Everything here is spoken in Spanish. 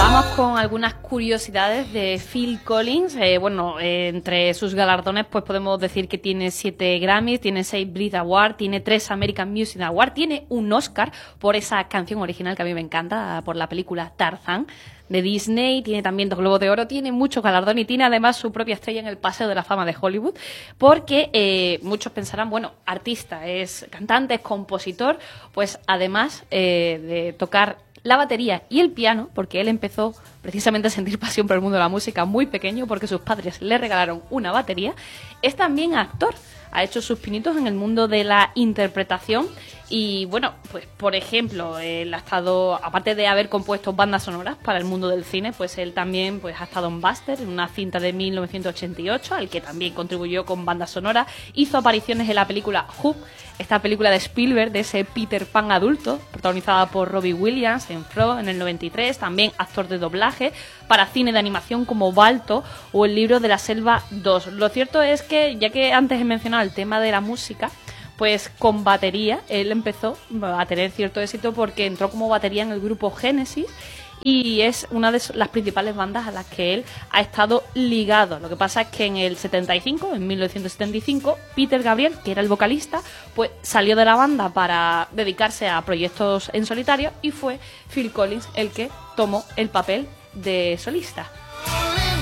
Vamos con algunas curiosidades de Phil Collins. Entre sus galardones pues podemos decir que tiene 7 Grammys, tiene 6 Brit Awards, tiene 3 American Music Awards, tiene un Oscar por esa canción original que a mí me encanta, por la película Tarzán de Disney, tiene también 2 Globos de Oro, tiene muchos galardones y tiene además su propia estrella en el Paseo de la Fama de Hollywood, porque muchos pensarán, bueno, artista, es cantante, es compositor, pues además de tocar la batería y el piano, porque él empezó precisamente a sentir pasión por el mundo de la música muy pequeño, porque sus padres le regalaron una batería, es también actor. Ha hecho sus pinitos en el mundo de la interpretación y, bueno, pues por ejemplo, él ha estado, aparte de haber compuesto bandas sonoras para el mundo del cine, pues él también pues ha estado en Buster, en una cinta de 1988, al que también contribuyó con bandas sonoras. Hizo apariciones en la película Hoop, esta película de Spielberg, de ese Peter Pan adulto, protagonizada por Robbie Williams en Frost en el 93, también actor de doblaje para cine de animación como Balto o El libro de la selva 2. Lo cierto es que, ya que antes he mencionado el tema de la música, pues con batería él empezó a tener cierto éxito porque entró como batería en el grupo Genesis y es una de las principales bandas a las que él ha estado ligado. Lo que pasa es que en el 75, en 1975, Peter Gabriel, que era el vocalista, pues salió de la banda para dedicarse a proyectos en solitario y fue Phil Collins el que tomó el papel de solista.